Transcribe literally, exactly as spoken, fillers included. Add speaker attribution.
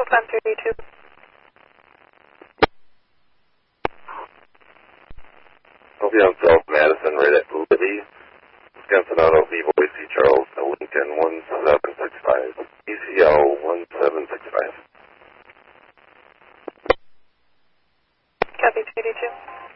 Speaker 1: Climb thirty-two.
Speaker 2: I'll be on South Madison right at Libby. Wisconsin Auto, V Boise, Charles, Lincoln one seven six five. E C L one seven six five.
Speaker 1: Copy two eighty-two.